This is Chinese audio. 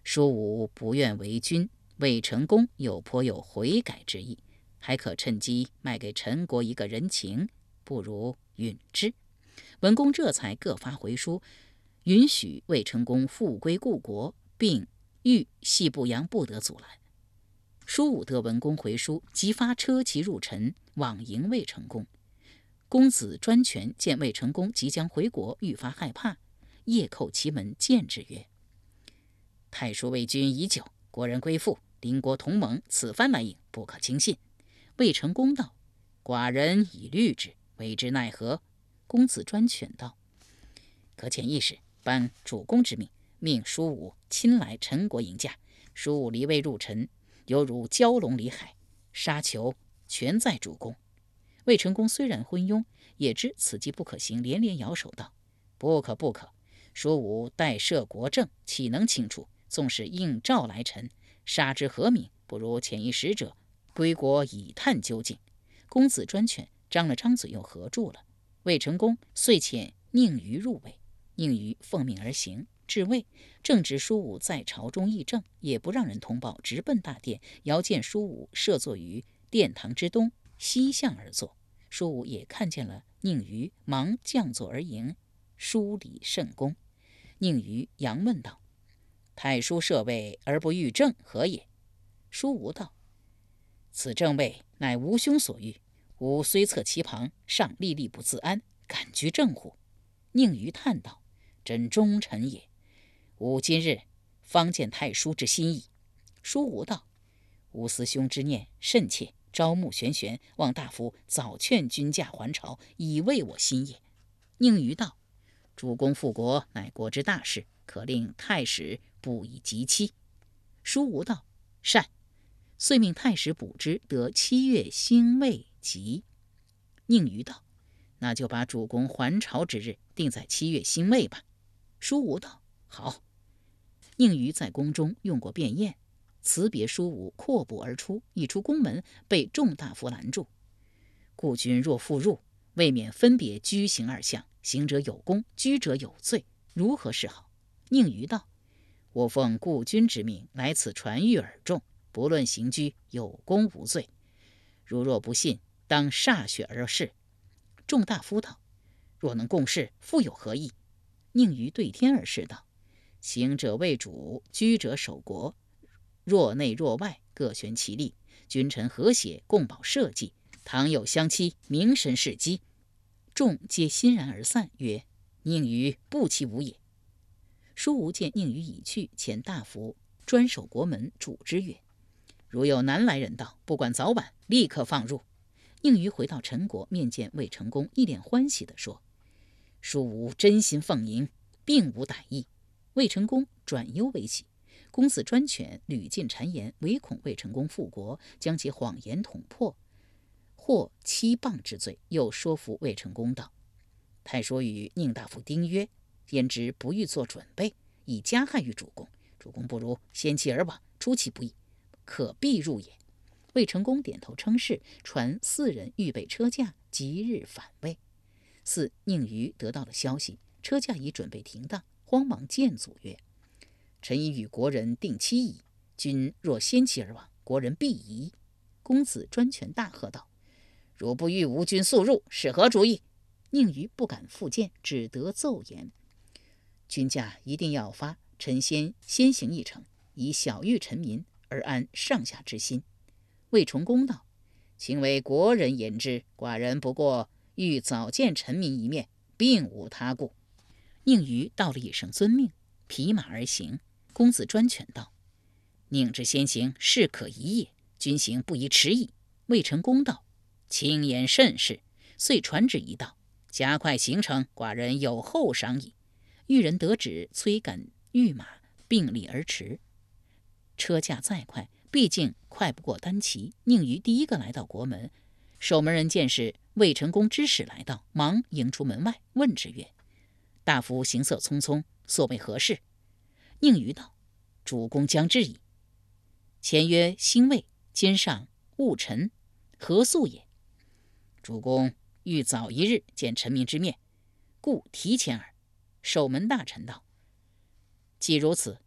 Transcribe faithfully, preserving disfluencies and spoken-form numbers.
叔武不愿为君，魏成功又颇有悔改之意，还可趁机卖给陈国一个人情，不如允之。文公这才各发回书，允许魏成功复归故国，并谕系部阳不得阻拦。叔武得文公回书，即发车骑入陈，往迎魏成功。公子专权见魏成功即将回国，愈发害怕，夜叩其门，见之曰：“太叔为君已久，国人归附，邻国同盟，此番来迎，不可轻信。”魏成功道：“寡人已虑之，为之奈何？”公子专权道：“可遣一使，颁主公之命，命叔武亲来陈国迎驾。叔武离魏入陈，犹如蛟龙离海，杀求全在主公。”魏成功虽然昏庸，也知此计不可行，连连摇手道：“不可不可！叔武代摄国政，岂能轻出？纵使应召来陈，杀之何名？不如遣一使者归国以探究竟。”公子专权张了张嘴，又合住了。魏成功遂遣宁于入魏，宁于奉命而行，至魏，正值叔武在朝中议政，也不让人通报，直奔大殿，遥见叔武设坐于殿堂之东，西向而坐。叔武也看见了宁于，忙降座而迎，书礼甚恭。宁于佯问道：“太叔设位而不欲政，何也？”叔武道：“此正位乃吾兄所欲，吾虽侧其旁，尚历历不自安，敢居正乎？”宁于叹道：“真忠臣也。吾今日方见太叔之心意。”叔武道：“吾思兄之念甚切，朝暮玄玄，望大夫早劝君驾还朝，以慰我心也。”宁于道：“主公复国，乃国之大事，可令太史补以吉期。”叔武道：“善。”遂命太史补之，得七月辛未吉。宁于道：“那就把主公还朝之日定在七月辛未吧。”叔武道：“好。”宁于在宫中用过便宴，辞别叔武，阔步而出，一出宫门，被众大夫拦住。“故君若复入，未免分别居行二相，行者有功，居者有罪，如何是好？”宁于道：“我奉故君之命来此传谕尔众，不论行居，有功无罪。如若不信，当歃血而视。”众大夫道：“若能共事，复有何益？”宁于对天而视道：“行者为主，居者守国，若内若外，各悬其力，君臣和谐，共保社稷。倘有相欺，名神事机。”众皆欣然而散，曰：“宁于不其无也。”叔武见宁于已去，遣大夫专守国门，嘱之曰：“如有南来人到，不管早晚，立刻放入。”宁于回到陈国，面见魏成功，一脸欢喜地说：“叔武真心奉迎，并无歹意。”魏成功转忧为喜，公子专权屡尽谗言，唯恐魏成功复国，将其谎言捅破，获欺谤之罪。又说服魏成功道：“太叔与宁大夫丁约，焉知不欲做准备，以加害于主公。主公不如先其而往，出其不意，可必入也。”魏成功点头称是，传四人预备车驾，即日返魏。似宁于得到了消息，车驾已准备停当，慌忙见阻曰：“臣已与国人定期矣，君若先其而往，国人必疑。”公子专权大喝道：“汝不欲吾君速入，是何主意？”宁于不敢复见，只得奏言：“君驾一定要发，臣先先行一程，以晓谕臣民，而安上下之心。”魏成功道：“请为国人言之，寡人不过欲早见臣民一面，并无他故。”宁于道了一声遵命，匹马而行。公子专权道：“宁之先行，是可疑也，君行不宜迟矣。”魏成功道：“卿言甚是。”遂传旨一道：“加快行程，寡人有后赏矣。”御人得旨，催赶御马，并力而驰。车驾再快，毕竟快不过单骑。宁于第一个来到国门，守门人见是魏成功之使来到，忙迎出门外，问之曰：“大夫行色匆匆，所为何事？”宁于道：“主公将至矣。前曰辛未，今上戊辰，何速也？主公欲早一日见臣民之面，故提前耳。”守门大臣道：“既如此，